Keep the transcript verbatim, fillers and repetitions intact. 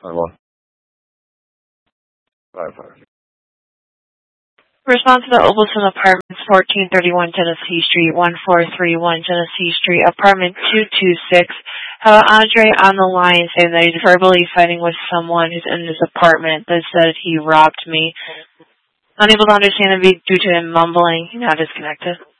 nine one. Five five. Response to the Obelson Apartments, fourteen thirty-one Genesee Street, one four three one Genesee Street, apartment two two six. Have Andre on the line saying that he's verbally fighting with someone who's in his apartment that said he robbed me. Unable to understand him due to him mumbling. He now disconnected.